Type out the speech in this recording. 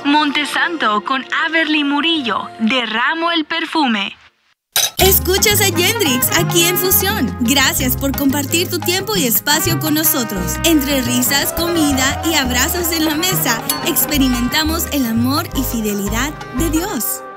Montesanto con Averly Murillo, derramo el perfume. Escuchas a Yendrix aquí en Fusión. Gracias por compartir tu tiempo y espacio con nosotros. Entre risas, comida y abrazos en la mesa, experimentamos el amor y fidelidad de Dios.